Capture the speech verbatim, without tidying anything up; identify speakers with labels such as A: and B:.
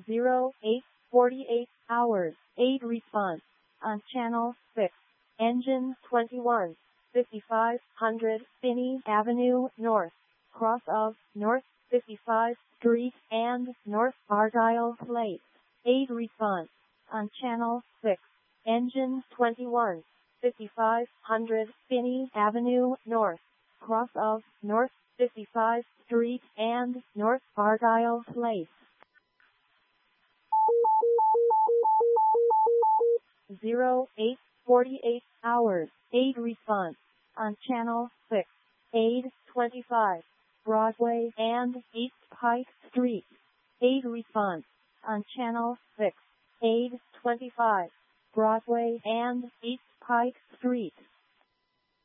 A: zero eight forty-eight hours. Aid response on channel six. Engine twenty-one, fifty-five hundred Finney Avenue North, cross of North fifty-fifth Street and North Argyle Place. Aid response on channel six. Engine twenty-one, fifty-five hundred Finney Avenue North, cross of North fifty-fifth Street and North Argyle Place. zero eight forty-eight hours. Aid response on channel six. Aid twenty-five, Broadway and East Pike Street. Aid response on channel six. Aid twenty-five, Broadway and East Pike Street.